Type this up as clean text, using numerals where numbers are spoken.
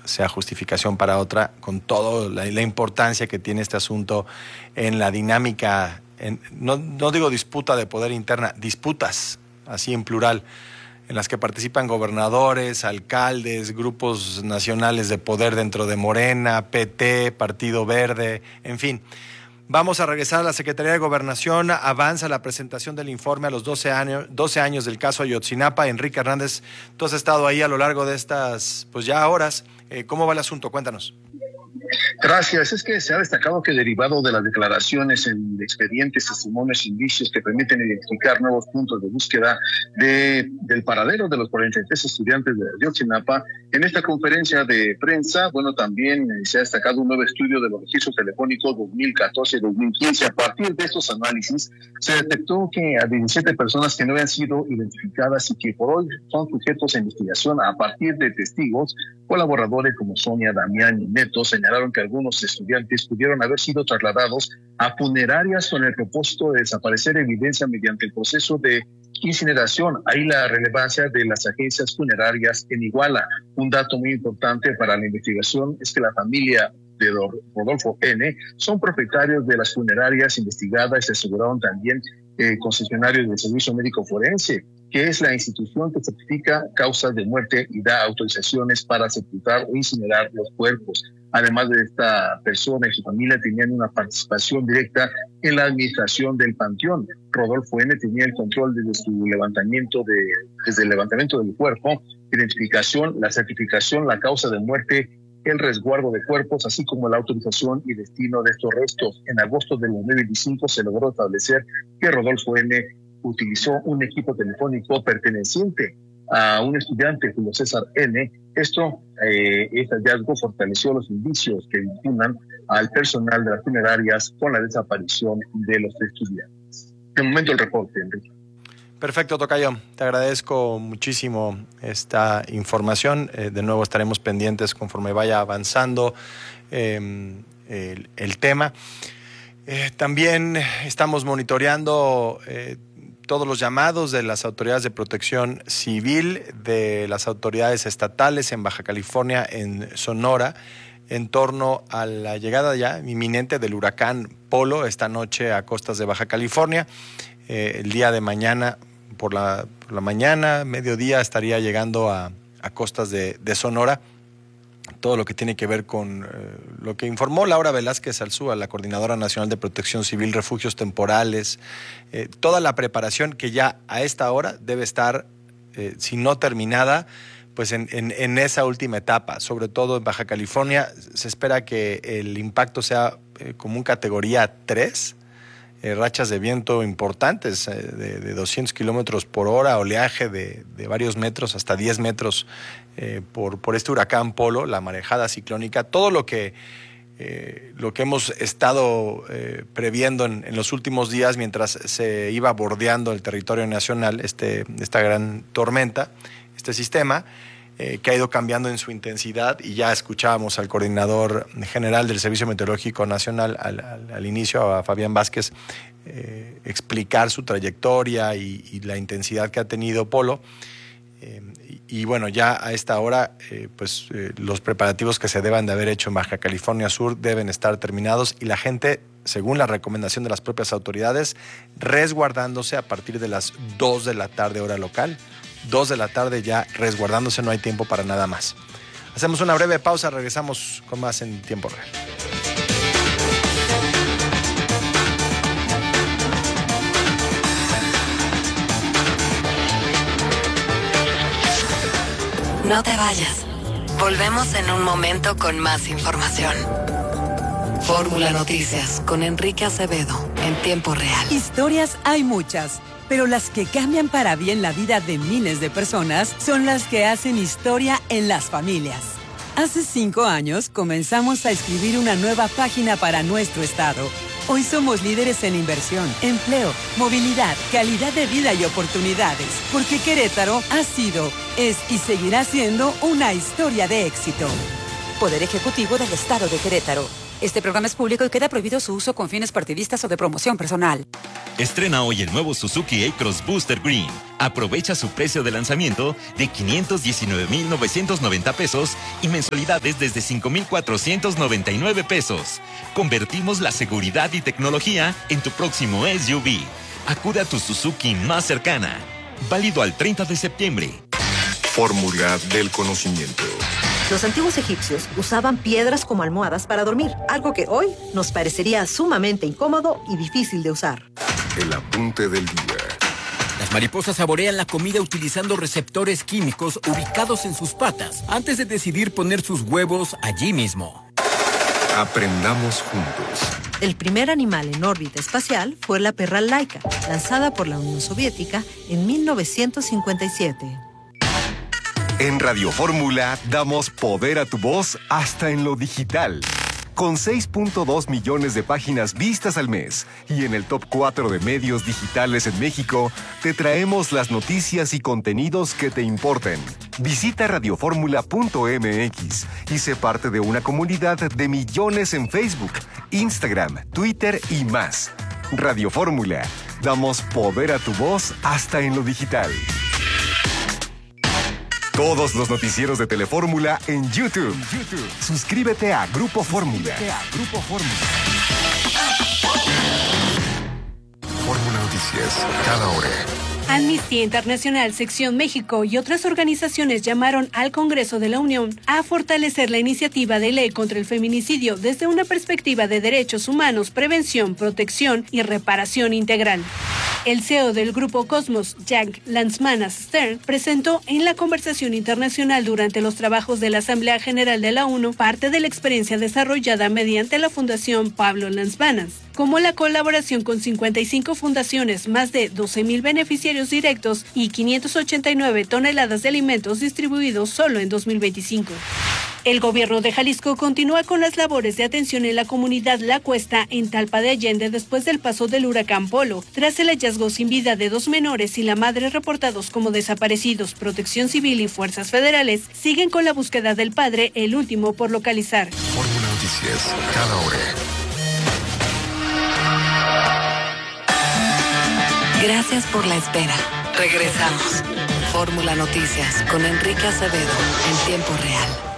sea justificación para otra, con toda la importancia que tiene este asunto en la dinámica, no digo disputa de poder interna, disputas, así en plural, en las que participan gobernadores, alcaldes, grupos nacionales de poder dentro de Morena, PT, Partido Verde, en fin. Vamos a regresar a la Secretaría de Gobernación. Avanza la presentación del informe a los 12 años del caso Ayotzinapa. Enrique Hernández, tú has estado ahí a lo largo de estas, pues ya horas. ¿Cómo va el asunto? Cuéntanos. Gracias. Es que se ha destacado que derivado de las declaraciones en expedientes, testimonios, indicios que permiten identificar nuevos puntos de búsqueda del paradero de los 43 estudiantes de Ayotzinapa, en esta conferencia de prensa, bueno, también se ha destacado un nuevo estudio de los registros telefónicos 2014-2015. A partir de estos análisis, se detectó que a 17 personas que no habían sido identificadas y que por hoy son sujetos a investigación a partir de testigos, colaboradores como Sonia, Damián y Neto, señalaron que algunos estudiantes pudieron haber sido trasladados a funerarias con el propósito de desaparecer evidencia mediante el proceso de incineración. Ahí la relevancia de las agencias funerarias en Iguala. Un dato muy importante para la investigación es que la familia de Rodolfo N. son propietarios de las funerarias investigadas y se aseguraron también concesionarios del Servicio Médico Forense, que es la institución que certifica causas de muerte y da autorizaciones para sepultar o incinerar los cuerpos. Además de esta persona y su familia tenían una participación directa en la administración del panteón. Rodolfo N. tenía el control desde el levantamiento del cuerpo, identificación, la certificación, la causa de muerte, el resguardo de cuerpos, así como la autorización y destino de estos restos. En agosto del 2025 se logró establecer que Rodolfo N. utilizó un equipo telefónico perteneciente a un estudiante, Julio César N. Este hallazgo fortaleció los indicios que vinculan al personal de las funerarias con la desaparición de los estudiantes. De momento el reporte, Enrique. Perfecto, tocayo. Te agradezco muchísimo esta información. De nuevo estaremos pendientes conforme vaya avanzando el tema. También estamos monitoreando todos los llamados de las autoridades de protección civil, de las autoridades estatales en Baja California, en Sonora, en torno a la llegada ya inminente del huracán Polo esta noche a costas de Baja California. El día de mañana, por la mañana, mediodía, estaría llegando a costas de Sonora. Todo lo que tiene que ver con lo que informó Laura Velázquez Alzúa, la Coordinadora Nacional de Protección Civil, refugios temporales, toda la preparación que ya a esta hora debe estar, si no terminada, pues en esa última etapa, sobre todo en Baja California. Se espera que el impacto sea como un categoría 3, rachas de viento importantes, de 200 kilómetros por hora, oleaje de varios metros, hasta 10 metros por este huracán Polo, la marejada ciclónica, todo lo que hemos estado previendo en los últimos días mientras se iba bordeando el territorio nacional, esta gran tormenta, este sistema, que ha ido cambiando en su intensidad, y ya escuchábamos al coordinador general del Servicio Meteorológico Nacional al inicio, a Fabián Vázquez, explicar su trayectoria y la intensidad que ha tenido Polo. Y bueno, ya a esta hora, los preparativos que se deban de haber hecho en Baja California Sur deben estar terminados, y la gente, según la recomendación de las propias autoridades, resguardándose a partir de las 2 de la tarde hora local. 2 de la tarde ya resguardándose, no hay tiempo para nada más. Hacemos una breve pausa, regresamos con más en tiempo real. No te vayas. Volvemos en un momento con más información. Fórmula Noticias con Enrique Acevedo en tiempo real. Historias hay muchas, pero las que cambian para bien la vida de miles de personas son las que hacen historia en las familias. Hace 5 años comenzamos a escribir una nueva página para nuestro estado. Hoy somos líderes en inversión, empleo, movilidad, calidad de vida y oportunidades, porque Querétaro ha sido, es y seguirá siendo una historia de éxito. Poder Ejecutivo del Estado de Querétaro. Este programa es público y queda prohibido su uso con fines partidistas o de promoción personal. Estrena hoy el nuevo Suzuki A-Cross Booster Green. Aprovecha su precio de lanzamiento de 519,990 pesos y mensualidades desde 5,499 pesos. Convertimos la seguridad y tecnología en tu próximo SUV. Acude a tu Suzuki más cercana. Válido al 30 de septiembre. Fórmula del conocimiento. Los antiguos egipcios usaban piedras como almohadas para dormir, algo que hoy nos parecería sumamente incómodo y difícil de usar. El apunte del día. Las mariposas saborean la comida utilizando receptores químicos ubicados en sus patas antes de decidir poner sus huevos allí mismo. Aprendamos juntos. El primer animal en órbita espacial fue la perra Laika, lanzada por la Unión Soviética en 1957. En Radio Fórmula damos poder a tu voz hasta en lo digital. Con 6.2 millones de páginas vistas al mes y en el top 4 de medios digitales en México, te traemos las noticias y contenidos que te importen. Visita radioformula.mx y sé parte de una comunidad de millones en Facebook, Instagram, Twitter y más. Radio Fórmula, damos poder a tu voz hasta en lo digital. Todos los noticieros de Telefórmula en YouTube. Suscríbete a Grupo Fórmula. Fórmula Noticias, cada hora. Amnistía Internacional, Sección México y otras organizaciones llamaron al Congreso de la Unión a fortalecer la iniciativa de ley contra el feminicidio desde una perspectiva de derechos humanos, prevención, protección y reparación integral. El CEO del Grupo Cosmos, Jack Landsmanas Stern, presentó en la conversación internacional durante los trabajos de la Asamblea General de la ONU parte de la experiencia desarrollada mediante la Fundación Pablo Landsmanas, como la colaboración con 55 fundaciones, más de 12,000 beneficiarios directos y 589 toneladas de alimentos distribuidos solo en 2025. El gobierno de Jalisco continúa con las labores de atención en la comunidad La Cuesta en Talpa de Allende después del paso del huracán Polo, tras el hallazgo sin vida de 2 menores y la madre reportados como desaparecidos. Protección Civil y fuerzas federales siguen con la búsqueda del padre, el último por localizar. Fórmula Noticias, cada hora. Gracias por la espera. Regresamos. Fórmula Noticias con Enrique Acevedo en tiempo real.